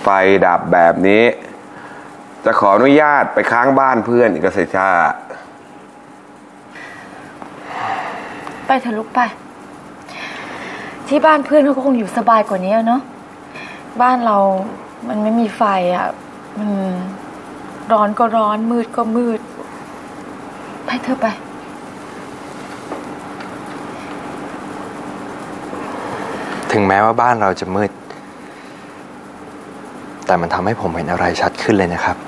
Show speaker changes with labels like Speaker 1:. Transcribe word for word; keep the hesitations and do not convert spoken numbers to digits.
Speaker 1: ฟดับแบบนี้จะขออนุญาตไปค้างบ้านเพื่อนอีกสิจ้า
Speaker 2: ไปเถอะลูกไปที่บ้านเพื่อนเขาก็คงอยู่สบายกว่านี้เนาะบ้านเรามันไม่มีไฟอ่ะมันร้อนก็ร้อนมืดก็มืดไปเถอะไป
Speaker 3: ถึงแม้ว่าบ้านเราจะมืดแต่มันทำให้ผมเห็นอะไรชัดขึ้นเลยนะครับ